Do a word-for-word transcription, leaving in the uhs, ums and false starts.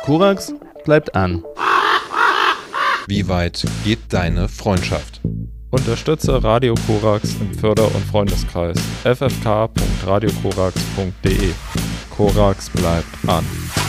Korax bleibt an. Wie weit geht deine Freundschaft? Unterstütze Radio Korax im Förder- und Freundeskreis f f k punkt radio korax punkt d e. Korax bleibt an.